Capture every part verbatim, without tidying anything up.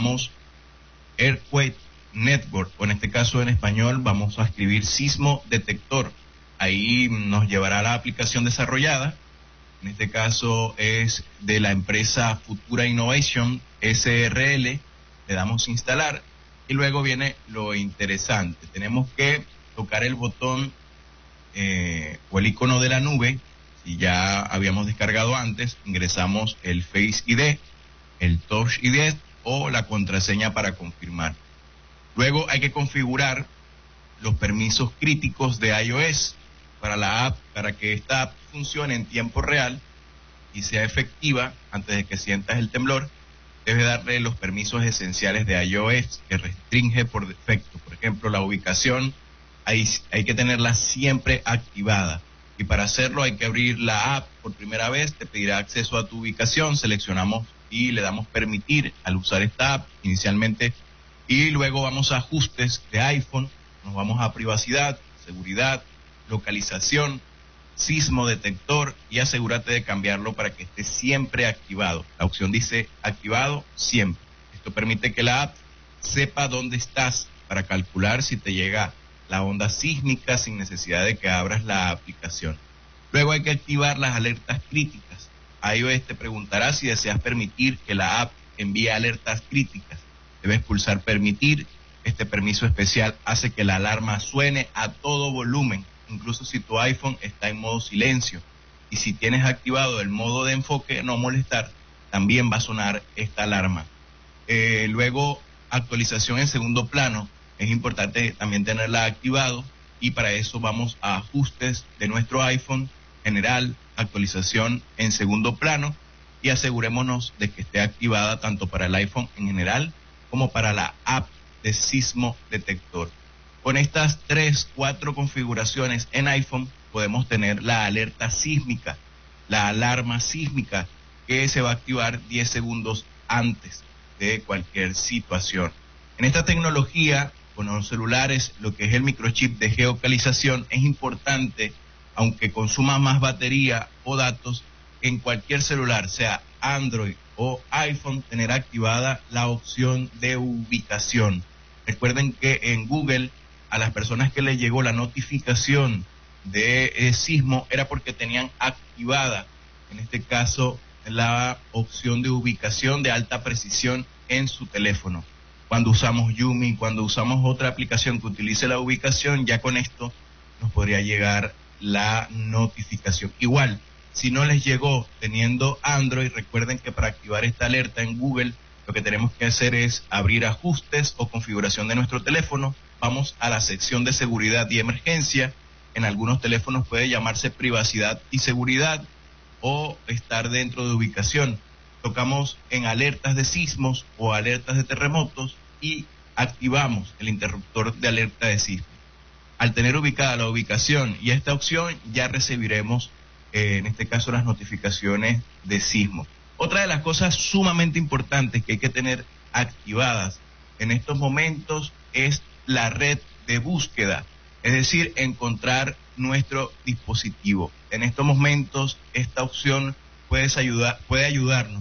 escribamos Earthquake Network, o en este caso en español vamos a escribir sismo detector. Ahí nos llevará a la aplicación desarrollada. En este caso es de la empresa Futura Innovation S R L. Le damos instalar y luego viene lo interesante. Tenemos que tocar el botón eh, o el icono de la nube. Si ya habíamos descargado antes, ingresamos el Face I D, el Touch I D o la contraseña para confirmar. Luego hay que configurar los permisos críticos de iOS para la app, para que esta app funcione en tiempo real y sea efectiva antes de que sientas el temblor. Debe darle los permisos esenciales de iOS que restringe por defecto. Por ejemplo, la ubicación hay, hay que tenerla siempre activada. Y para hacerlo hay que abrir la app por primera vez, te pedirá acceso a tu ubicación, seleccionamos y le damos permitir al usar esta app inicialmente y luego vamos a ajustes de iPhone, nos vamos a privacidad, seguridad, localización, sismo detector y asegúrate de cambiarlo para que esté siempre activado. La opción dice activado siempre. Esto permite que la app sepa dónde estás para calcular si te llega la onda sísmica sin necesidad de que abras la aplicación. Luego hay que activar las alertas críticas. iOS te preguntará si deseas permitir que la app envíe alertas críticas. Debes pulsar permitir. Este permiso especial hace que la alarma suene a todo volumen, incluso si tu iPhone está en modo silencio. Y si tienes activado el modo de enfoque no molestar, también va a sonar esta alarma. Eh, luego, actualización en segundo plano. Es importante también tenerla activado y para eso vamos a ajustes de nuestro iPhone, general, actualización en segundo plano y asegurémonos de que esté activada tanto para el iPhone en general como para la app de sismo detector. Con estas tres, cuatro configuraciones en iPhone podemos tener la alerta sísmica, la alarma sísmica que se va a activar diez segundos antes de cualquier situación. En esta tecnología, con los celulares, lo que es el microchip de geocalización es importante, aunque consuma más batería o datos, en cualquier celular, sea Android o iPhone, tener activada la opción de ubicación. Recuerden que en Google, a las personas que les llegó la notificación de eh, sismo, era porque tenían activada, en este caso, la opción de ubicación de alta precisión en su teléfono. Cuando usamos Yumi, cuando usamos otra aplicación que utilice la ubicación, ya con esto nos podría llegar la notificación. Igual, si no les llegó teniendo Android, recuerden que para activar esta alerta en Google, lo que tenemos que hacer es abrir ajustes o configuración de nuestro teléfono. Vamos a la sección de seguridad y emergencia. En algunos teléfonos puede llamarse privacidad y seguridad o estar dentro de ubicación. Tocamos en alertas de sismos o alertas de terremotos y activamos el interruptor de alerta de sismo. Al tener ubicada la ubicación y esta opción, ya recibiremos, eh, en este caso, las notificaciones de sismo. Otra de las cosas sumamente importantes que hay que tener activadas en estos momentos es la red de búsqueda, es decir, encontrar nuestro dispositivo. En estos momentos, esta opción puede, ayudar, puede ayudarnos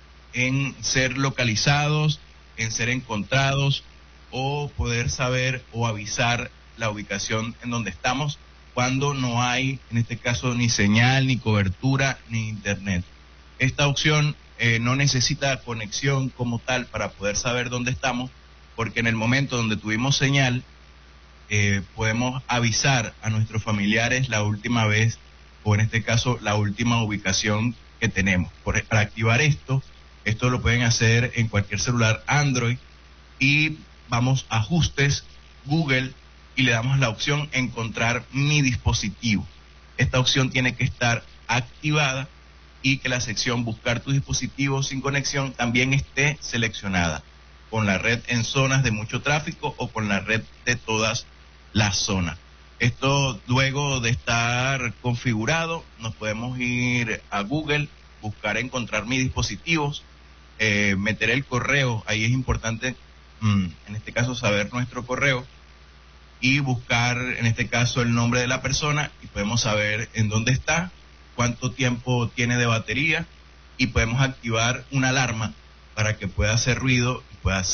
en ser localizados, en ser encontrados o poder saber o avisar la ubicación en donde estamos cuando no hay, en este caso, ni señal, ni cobertura, ni internet. Esta opción eh, no necesita conexión como tal para poder saber dónde estamos, porque en el momento donde tuvimos señal, eh, podemos avisar a nuestros familiares la última vez, o en este caso, la última ubicación que tenemos. Por, para activar esto, esto lo pueden hacer en cualquier celular Android y vamos a ajustes, Google, y le damos la opción encontrar mi dispositivo. Esta opción tiene que estar activada y que la sección buscar tu dispositivo sin conexión también esté seleccionada, con la red en zonas de mucho tráfico o con la red de todas las zonas. Esto, luego de estar configurado, nos podemos ir a Google, buscar encontrar mis dispositivos, eh, meter el correo. Ahí es importante, mmm, en este caso, saber nuestro correo y buscar, en este caso, el nombre de la persona y podemos saber en dónde está, cuánto tiempo tiene de batería y podemos activar una alarma para que pueda hacer ruido y pueda hacer